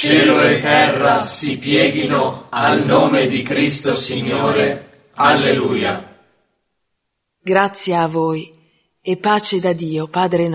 cielo e terra si pieghino al nome di Cristo Signore. Alleluia. Grazie a voi e pace da Dio, Padre